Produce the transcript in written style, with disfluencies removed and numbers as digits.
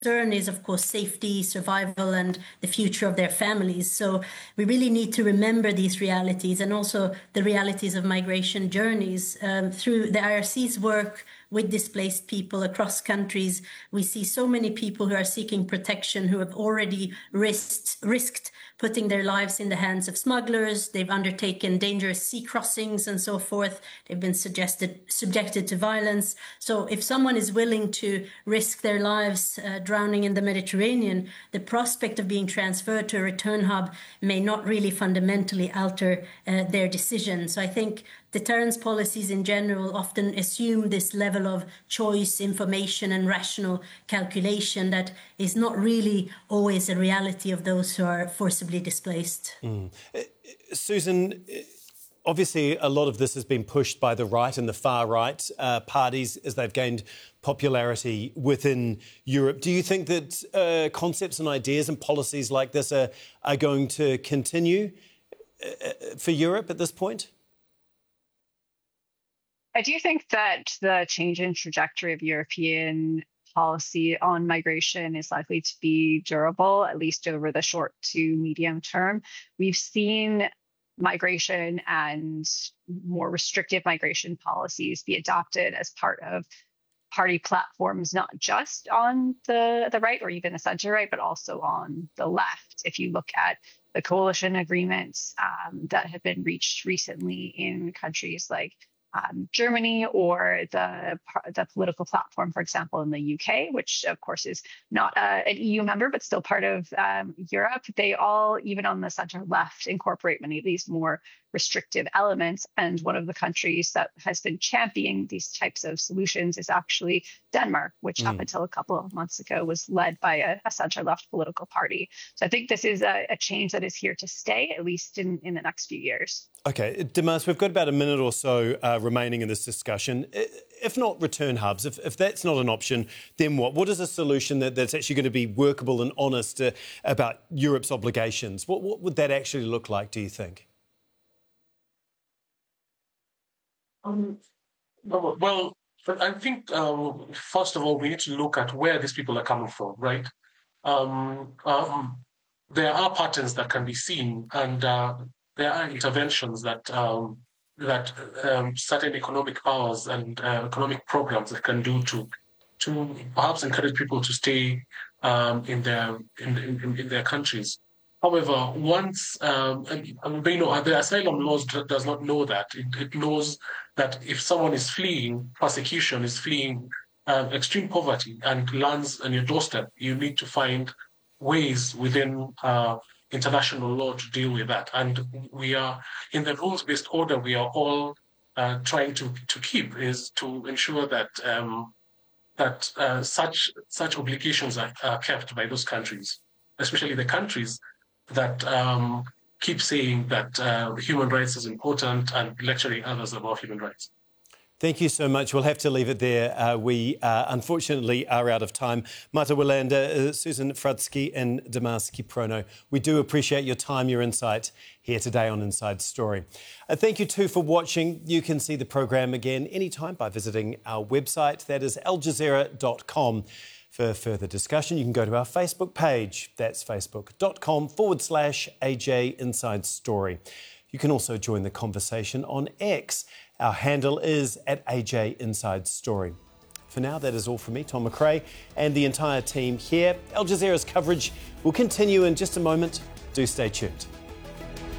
concern is, of course, safety, survival, and the future of their families. So we really need to remember these realities and also the realities of migration journeys. Through the IRC's work with displaced people across countries, we see so many people who are seeking protection who have already risked putting their lives in the hands of smugglers. They've undertaken dangerous sea crossings and so forth. They've been subjected to violence. So if someone is willing to risk their lives drowning in the Mediterranean, the prospect of being transferred to a return hub may not really fundamentally alter their decision. So I think deterrence policies in general often assume this level of choice, information, and rational calculation that is not really always a reality of those who are forcibly displaced. Susan, obviously a lot of this has been pushed by the right and the far right parties as they've gained popularity within Europe. Do you think that concepts and ideas and policies like this are going to continue for Europe at this point? I do think that the change in trajectory of European policy on migration is likely to be durable, at least over the short to medium term. We've seen migration and more restrictive migration policies be adopted as part of party platforms, not just on the right or even the center right, but also on the left. If you look at the coalition agreements that have been reached recently in countries like Germany, or the political platform, for example, in the UK, which of course is not an EU member, but still part of Europe, they all, even on the center left, incorporate many of these more restrictive elements. And one of the countries that has been championing these types of solutions is actually Denmark, which up until a couple of months ago was led by a center-left political party. So I think this is a change that is here to stay, at least in the next few years. OK, Dimas, we've got about a minute or so remaining in this discussion. If not return hubs, if that's not an option, then what? What is a solution that's actually going to be workable and honest about Europe's obligations? What would that actually look like, do you think? Well, I think, first of all, we need to look at where these people are coming from, right? There are patterns that can be seen, and there are interventions that certain economic powers and economic programs that can do to perhaps encourage people to stay in their countries. However, once the asylum laws does not know that. It knows that if someone is fleeing persecution, is fleeing extreme poverty, and lands on your doorstep, you need to find ways within international law to deal with that. And we are in the rules-based order. We are all trying to keep is to ensure that such obligations are kept by those countries, especially the countries that keep saying that human rights is important and lecturing others about human rights. Thank you so much. We'll have to leave it there. We unfortunately are out of time. Marta Wilander, Susan Fradzki and Dimas Kiprono, we do appreciate your time, your insight here today on Inside Story. Thank you too for watching. You can see the program again anytime by visiting our website. That is aljazeera.com. For further discussion, you can go to our Facebook page. That's facebook.com/AJ Inside Story. You can also join the conversation on X. Our handle is @AJ Inside Story. For now, that is all from me, Tom McRae, and the entire team here. Al Jazeera's coverage will continue in just a moment. Do stay tuned.